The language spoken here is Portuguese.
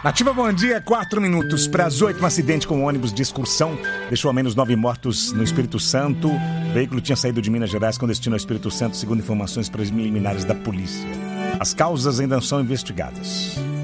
Nativa, bom dia, 4 minutos para as 8. Um acidente com um ônibus de excursão deixou ao menos 9 mortos no Espírito Santo. O veículo tinha saído de Minas Gerais com destino ao Espírito Santo, segundo informações preliminares da polícia. As causas ainda são investigadas.